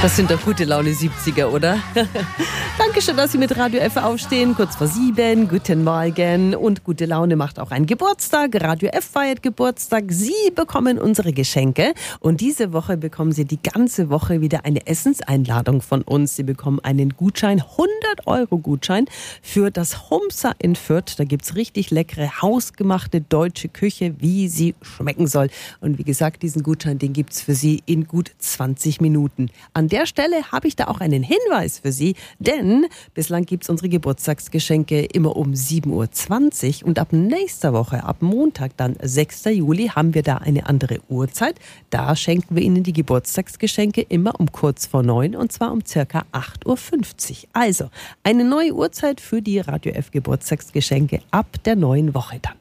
Das sind doch gute Laune 70er, oder? Dankeschön, dass Sie mit Radio F aufstehen. Kurz vor 7, guten Morgen. Und gute Laune macht auch einen Geburtstag. Radio F feiert Geburtstag. Sie bekommen unsere Geschenke. Und diese Woche bekommen Sie die ganze Woche wieder eine Essenseinladung von uns. Sie bekommen einen Gutschein, 100-Euro-Gutschein für das Homsa in Fürth. Da gibt's richtig leckere, hausgemachte deutsche Küche, wie sie schmecken soll. Und wie gesagt, diesen Gutschein, den gibt's für Sie in gut 20 Minuten. An der Stelle habe ich da auch einen Hinweis für Sie, denn bislang gibt es unsere Geburtstagsgeschenke immer um 7.20 Uhr und ab nächster Woche, ab Montag, dann 6. Juli, haben wir da eine andere Uhrzeit. Da schenken wir Ihnen die Geburtstagsgeschenke immer um kurz vor 9 und zwar um circa 8.50 Uhr. Also eine neue Uhrzeit für die Radio F Geburtstagsgeschenke ab der neuen Woche dann.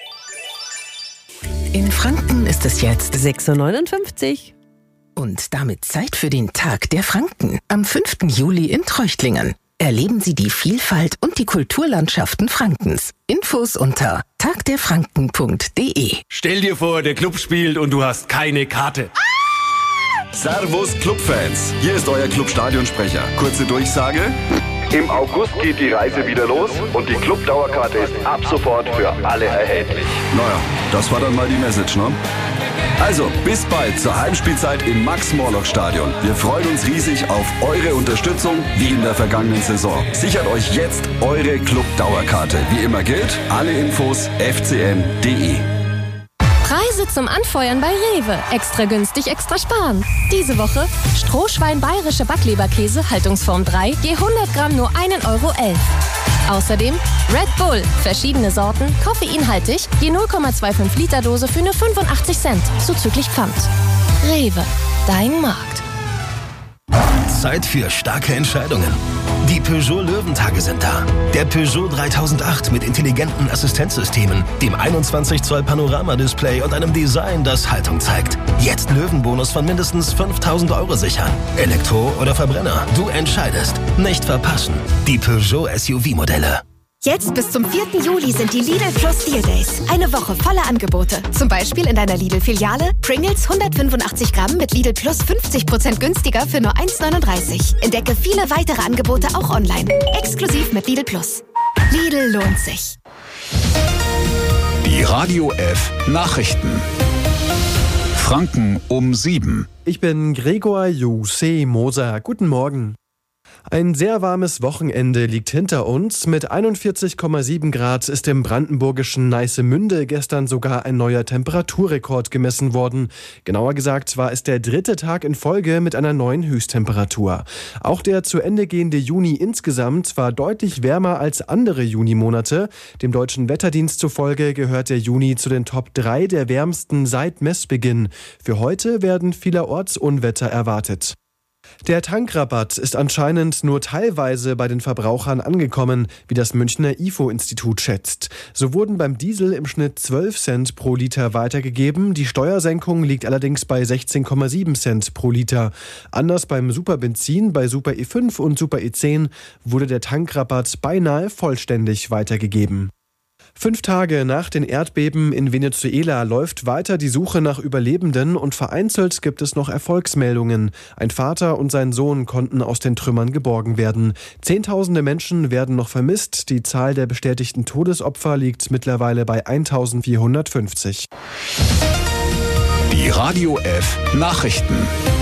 In Franken ist es jetzt 6.59 Uhr. Und damit Zeit für den Tag der Franken am 5. Juli in Treuchtlingen. Erleben Sie die Vielfalt und die Kulturlandschaften Frankens. Infos unter tagderfranken.de. Stell dir vor, der Club spielt und du hast keine Karte. Servus Clubfans, hier ist euer Club-Stadionsprecher. Kurze Durchsage. Im August geht die Reise wieder los und die Club-Dauerkarte ist ab sofort für alle erhältlich. Naja, das war dann mal die Message, ne? Also, bis bald zur Heimspielzeit im Max-Morlock-Stadion. Wir freuen uns riesig auf eure Unterstützung wie in der vergangenen Saison. Sichert euch jetzt eure Club-Dauerkarte. Wie immer gilt, alle Infos fcm.de. Preise zum Anfeuern bei Rewe. Extra günstig, extra sparen. Diese Woche Strohschwein bayerische Backleberkäse, Haltungsform 3, je 100 Gramm nur 1,11 Euro. Außerdem Red Bull, verschiedene Sorten, koffeinhaltig, je 0,25 Liter Dose für nur 85 Cent, zuzüglich Pfand. Rewe, dein Markt. Zeit für starke Entscheidungen. Die Peugeot Löwentage sind da. Der Peugeot 3008 mit intelligenten Assistenzsystemen, dem 21 Zoll Panorama-Display und einem Design, das Haltung zeigt. Jetzt Löwenbonus von mindestens 5.000 Euro sichern. Elektro oder Verbrenner, du entscheidest. Nicht verpassen. Die Peugeot SUV-Modelle. Jetzt bis zum 4. Juli sind die Lidl Plus Deal Days. Eine Woche voller Angebote. Zum Beispiel in deiner Lidl-Filiale Pringles 185 Gramm mit Lidl Plus 50% günstiger für nur 1,39. Entdecke viele weitere Angebote auch online. Exklusiv mit Lidl Plus. Lidl lohnt sich. Die Radio F Nachrichten. Franken um 7. Ich bin Gregor Jose Moser. Guten Morgen. Ein sehr warmes Wochenende liegt hinter uns. Mit 41,7 Grad ist im brandenburgischen Neissemünde gestern sogar ein neuer Temperaturrekord gemessen worden. Genauer gesagt war es der 3. Tag in Folge mit einer neuen Höchsttemperatur. Auch der zu Ende gehende Juni insgesamt war deutlich wärmer als andere Junimonate. Dem Deutschen Wetterdienst zufolge gehört der Juni zu den Top 3 der wärmsten seit Messbeginn. Für heute werden vielerorts Unwetter erwartet. Der Tankrabatt ist anscheinend nur teilweise bei den Verbrauchern angekommen, wie das Münchner IFO-Institut schätzt. So wurden beim Diesel im Schnitt 12 Cent pro Liter weitergegeben. Die Steuersenkung liegt allerdings bei 16,7 Cent pro Liter. Anders beim Superbenzin, bei Super E5 und Super E10 wurde der Tankrabatt beinahe vollständig weitergegeben. 5 Tage nach den Erdbeben in Venezuela läuft weiter die Suche nach Überlebenden und vereinzelt gibt es noch Erfolgsmeldungen. Ein Vater und sein Sohn konnten aus den Trümmern geborgen werden. Zehntausende Menschen werden noch vermisst. Die Zahl der bestätigten Todesopfer liegt mittlerweile bei 1450. Die Radio F Nachrichten.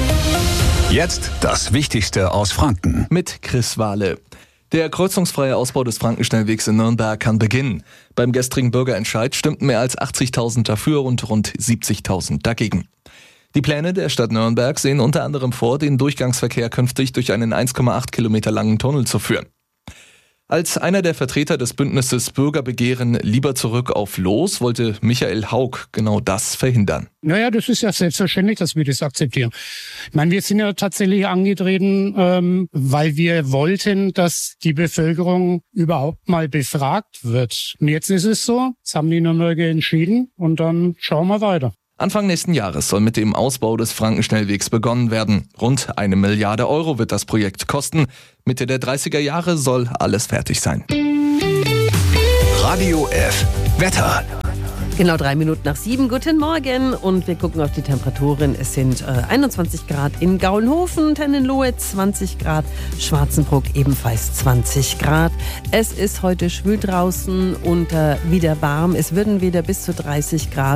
Jetzt das Wichtigste aus Franken. Mit Chris Wahle. Der kreuzungsfreie Ausbau des Frankenschnellwegs in Nürnberg kann beginnen. Beim gestrigen Bürgerentscheid stimmten mehr als 80.000 dafür und rund 70.000 dagegen. Die Pläne der Stadt Nürnberg sehen unter anderem vor, den Durchgangsverkehr künftig durch einen 1,8 Kilometer langen Tunnel zu führen. Als einer der Vertreter des Bündnisses Bürgerbegehren Lieber zurück auf Los wollte Michael Haug genau das verhindern. Naja, das ist ja selbstverständlich, dass wir das akzeptieren. Ich meine, wir sind ja tatsächlich angetreten, weil wir wollten, dass die Bevölkerung überhaupt mal befragt wird. Und jetzt ist es so, jetzt haben die Nürnberger entschieden und dann schauen wir weiter. Anfang nächsten Jahres soll mit dem Ausbau des Frankenschnellwegs begonnen werden. Rund 1 Milliarde Euro wird das Projekt kosten. Mitte der 30er Jahre soll alles fertig sein. Radio F Wetter. Genau 3 Minuten nach 7. Guten Morgen und wir gucken auf die Temperaturen. Es sind 21 Grad in Gaulenhofen, Tennenlohe 20 Grad, Schwarzenbruck ebenfalls 20 Grad. Es ist heute schwül draußen und wieder warm. Es würden wieder bis zu 30 Grad